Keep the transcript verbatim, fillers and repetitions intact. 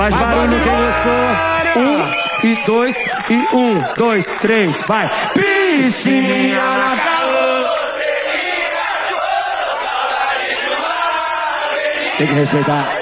Faz barulho quem gostou. Um e dois e um, dois, três, vai. Piscininha na calor. Tem que respeitar.